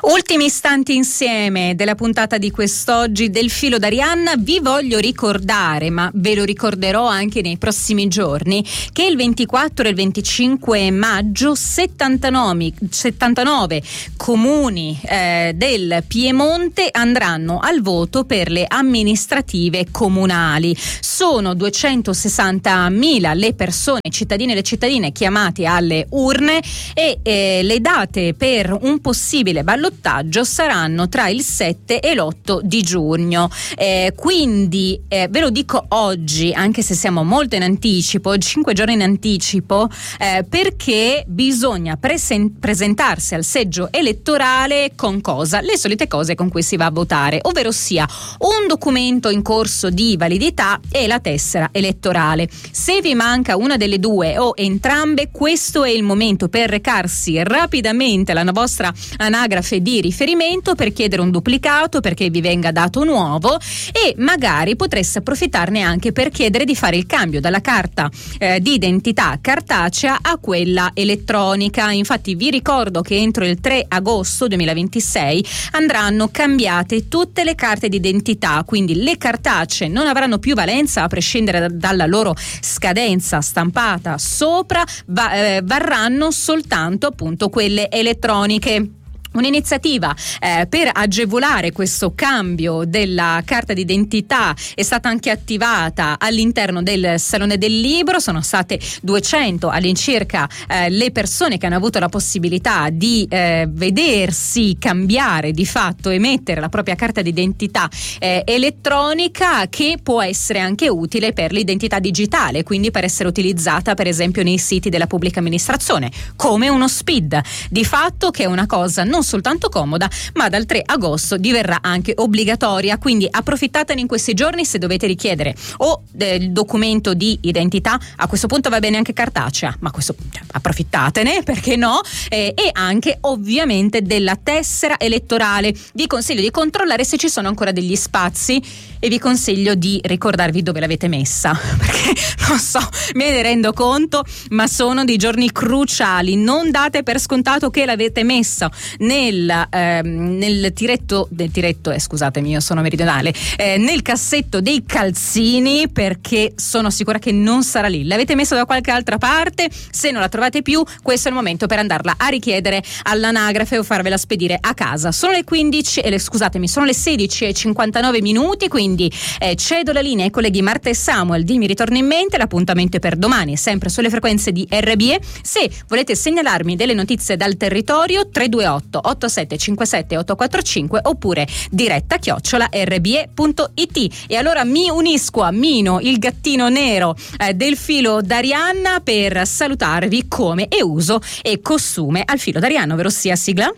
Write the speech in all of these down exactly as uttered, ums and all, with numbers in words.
Ultimi istanti insieme della puntata di quest'oggi del Filo d'Arianna. Vi voglio ricordare, ma ve lo ricorderò anche nei prossimi giorni, che il ventiquattro e il venticinque maggio settantanove, settantanove comuni eh, del Piemonte andranno al voto per le amministrative comunali. Sono duecentosessantamila le persone, cittadini e le cittadine chiamate alle urne e eh, le date per un possibile ballottaggio saranno tra il sette e l'otto di giugno. Eh, quindi eh, ve lo dico oggi, anche se siamo molto in anticipo, cinque giorni in anticipo, eh, perché bisogna presen- presentarsi al seggio elettorale con cosa? Le solite cose con cui si va a votare, ovvero sia un documento in corso di validità e la tessera elettorale. Se vi manca una delle due o entrambe, questo è il momento per recarsi rapidamente alla vostra anagrafe di riferimento per chiedere un duplicato, perché vi venga dato nuovo, e magari potreste approfittarne anche per chiedere di fare il cambio dalla carta eh, di identità cartacea a quella elettronica. Infatti vi ricordo che entro il tre agosto duemilaventisei andranno cambiate tutte le carte d'identità, quindi le cartacee non avranno più valenza a prescindere da, dalla loro scadenza stampata sopra, va, eh, varranno soltanto appunto quelle elettroniche. Un'iniziativa eh, per agevolare questo cambio della carta d'identità è stata anche attivata all'interno del Salone del Libro. Sono state duecento all'incirca eh, le persone che hanno avuto la possibilità di eh, vedersi cambiare di fatto, emettere la propria carta d'identità eh, elettronica, che può essere anche utile per l'identità digitale, quindi per essere utilizzata per esempio nei siti della pubblica amministrazione come uno S P I D, di fatto, che è una cosa non soltanto comoda, ma dal tre agosto diverrà anche obbligatoria. Quindi approfittatene in questi giorni se dovete richiedere o del documento di identità. A questo punto va bene anche cartacea, ma questo approfittatene, perché no, eh, e anche ovviamente della tessera elettorale. Vi consiglio di controllare se ci sono ancora degli spazi e vi consiglio di ricordarvi dove l'avete messa, perché non so, me ne rendo conto, ma sono dei giorni cruciali. Non date per scontato che l'avete messa nel, ehm, nel tiretto del tiretto, eh, scusatemi, io sono meridionale, eh, nel cassetto dei calzini, perché sono sicura che non sarà lì. L'avete messa da qualche altra parte? Se non la trovate più, questo è il momento per andarla a richiedere all'anagrafe o farvela spedire a casa. Sono le quindici, eh, scusatemi, sono le sedici e cinquantanove minuti, quindi eh, cedo la linea ai colleghi Marta e Samuel di Mi ritorna in mente. L'appuntamento è per domani, sempre sulle frequenze di R B E. Se volete segnalarmi delle notizie dal territorio, tre due otto otto sette cinque sette otto quattro cinque oppure diretta chiocciola r b e punto i t. E allora mi unisco a Mino, il gattino nero eh, del Filo d'Arianna, per salutarvi come è uso e costume al Filo d'Arianna, ovvero sia sigla.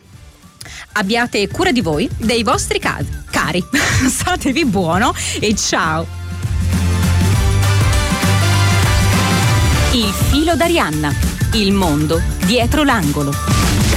Abbiate cura di voi, dei vostri cari, cari. Statevi buono e ciao. Il Filo d'Arianna, il mondo dietro l'angolo.